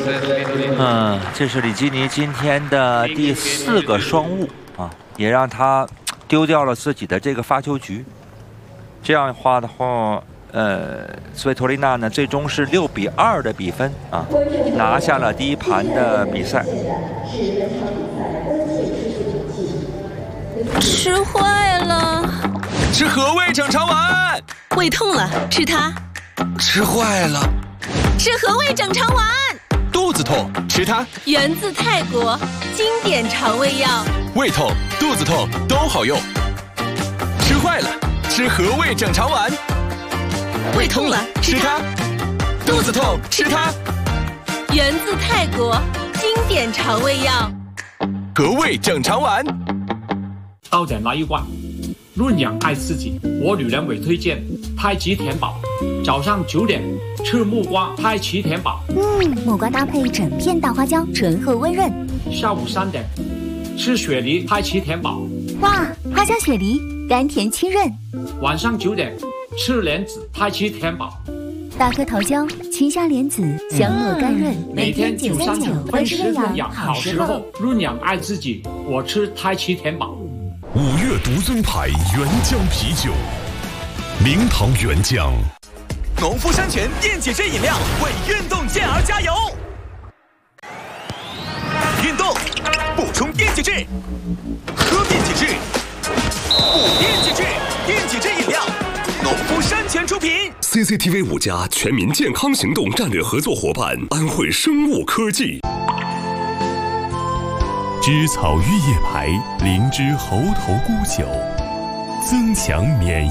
这是里基尼今天的第4个双误啊，也让他丢掉了自己的这个发球局。这样的话，斯维托利娜呢，最终是6比2的比分啊，拿下了第一盘的比赛。 吃坏了， 吃和味整肠丸。 胃痛了，吃它。 吃坏了， 吃和味整肠丸。 肚子痛，吃它。 源自泰国，经典肠胃药。 胃痛、肚子痛都好用。吃坏了，吃和味整肠丸。 胃痛了，吃它。 肚子痛，吃它。 源自泰国，经典肠胃药。 和味整肠丸。 到点来一罐，润养爱自己。我女人委推荐太极田宝，早上9点吃木瓜太极田宝。 木瓜搭配整片大花椒，醇厚温润。 下午3点吃雪梨太极田宝。 哇，花椒雪梨，甘甜清润。 晚上9点吃莲子太极田宝。 大颗桃胶，清香莲子，香糯甘润。 每天939分时润养好时候，润养爱自己。我吃太极田宝。 5月独尊牌原浆啤酒，明堂原浆。 农夫山泉电解质饮料为运动健儿加油。运动补充电解质，喝电解质，补电解质，电解质饮料，农夫山泉出品。 CCTV 5家全民健康行动战略合作伙伴安徽生物科技。 芝草玉叶牌灵芝猴头菇酒，增强免疫。